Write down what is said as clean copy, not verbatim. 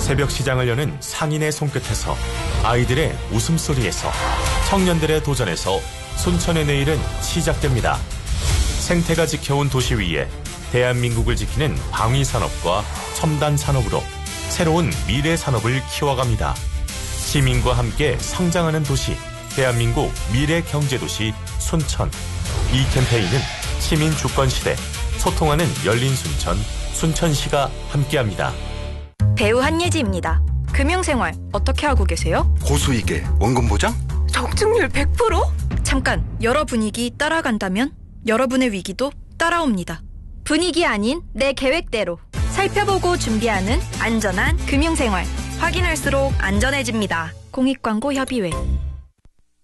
새벽 시장을 여는 상인의 손끝에서, 아이들의 웃음소리에서, 청년들의 도전에서 순천의 내일은 시작됩니다. 생태가 지켜온 도시 위에 대한민국을 지키는 방위산업과 첨단산업으로 새로운 미래산업을 키워갑니다. 시민과 함께 성장하는 도시, 대한민국 미래경제도시 순천. 이 캠페인은 시민주권시대, 소통하는 열린순천, 순천시가 함께합니다. 배우 한예지입니다. 금융생활 어떻게 하고 계세요? 고수익에 원금 보장? 적중률 100%? 잠깐, 여러 분위기 따라간다면 여러분의 위기도 따라옵니다. 분위기 아닌 내 계획대로 살펴보고 준비하는 안전한 금융생활. 확인할수록 안전해집니다. 공익광고협의회.